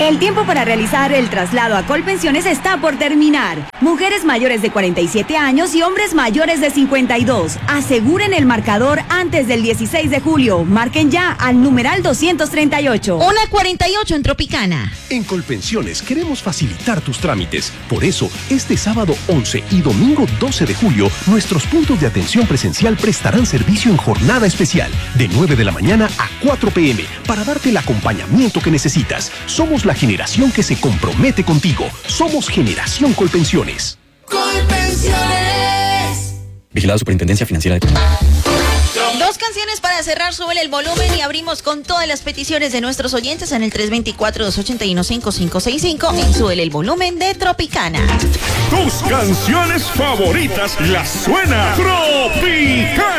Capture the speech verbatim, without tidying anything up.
El tiempo para realizar el traslado a Colpensiones está por terminar. Mujeres mayores de cuarenta y siete años y hombres mayores de cincuenta y dos. Aseguren el marcador antes del dieciséis de julio. Marquen ya al numeral doscientos treinta y ocho. Una cuarenta y ocho en Tropicana. En Colpensiones queremos facilitar tus trámites. Por eso, este sábado once y domingo doce de julio, nuestros puntos de atención presencial prestarán servicio en jornada especial, de nueve de la mañana a cuatro pe eme, para darte el acompañamiento que necesitas. Somos la generación que se compromete contigo. Somos Generación Colpensiones. Colpensiones. Vigilado Superintendencia Financiera de... Dos canciones para cerrar, súbele el volumen y abrimos con todas las peticiones de nuestros oyentes en el tres dos cuatro, dos ocho uno, cinco cinco seis cinco y súbele el volumen de Tropicana. Tus canciones favoritas las suena Tropicana.